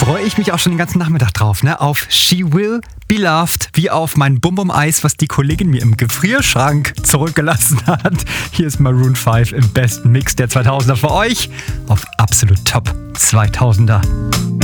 freue ich mich auch schon den ganzen Nachmittag drauf, ne? Auf She Will Be Loved, wie auf mein Bum-Bum-Eis, was die Kollegin mir im Gefrierschrank zurückgelassen hat. Hier ist Maroon 5 im besten Mix der 2000er für euch auf Absolut Top 2000er.